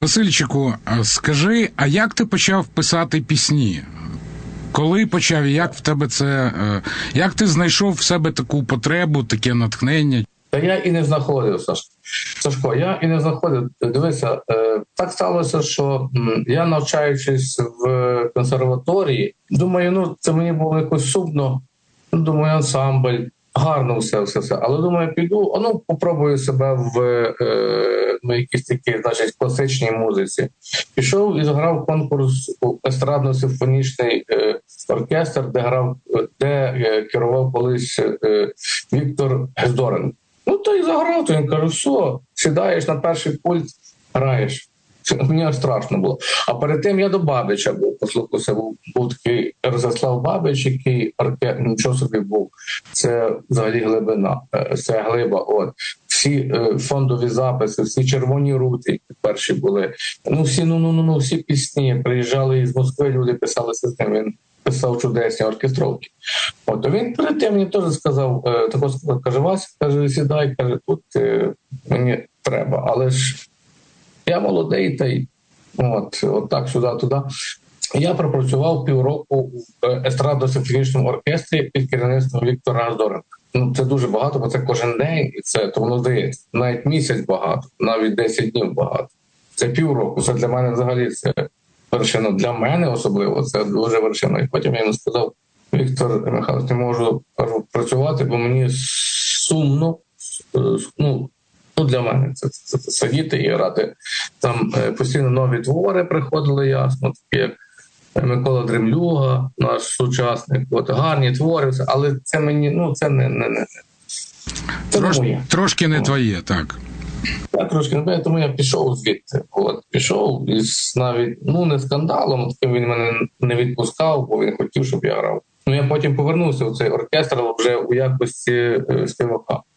Васильчику, скажи, а як ти почав писати пісні? Коли почав і як в тебе це, як ти знайшов в себе таку потребу, таке натхнення? Та я і не знаходив, Сашко, я і не знаходив. Дивися, так сталося, що я, навчаючись в консерваторії, думаю, це мені було якось сумно, думаю, ансамбль, гарно все. Але думаю, піду, попробую себе в якійсь такій, класичній музиці. Пішов і зграв конкурс у естрадно-симфонічний оркестр, де керував колись Віктор Гездоренко. То і заграв, то він каже, все, сідаєш на перший пульт, граєш. Мені аж страшно було. А перед тим я до Бабича був, послухався, був такий Розяслав Бабич, який нічого собі був. Це взагалі глибина, це глиба. Всі фондові записи, всі червоні рути, які перші були. Всі пісні. Приїжджали із Москви, люди писалися з ним. Він писав чудесні оркестровки. То він перед тим мені теж сказав, каже, Вася, каже, сідай, каже, тут мені треба. Але ж я молодий, та й от так сюди-туди. Я пропрацював півроку в естрадно-симфонічному оркестрі під керівництвом Віктора Гездоренка. Це дуже багато, бо це кожен день, і то воно здається. Навіть місяць багато, навіть 10 днів багато. Це півроку. Це для мене взагалі це вершина. Для мене особливо це дуже вершина. І потім я йому сказав, Віктор Михайлович, не можу працювати, бо мені сумно, для мене це сидіти і грати. Там постійно нові твори приходили, ясно, такі як Микола Дремлюга, наш сучасник, гарні твори, але це мені, це не. Трошки не твоє, так. Так, трошки не твоє, тому я пішов звідти. Пішов із навіть, не скандалом, таким він мене не відпускав, бо він хотів, щоб я грав. Я потім повернувся в цей оркестр вже у якості співака.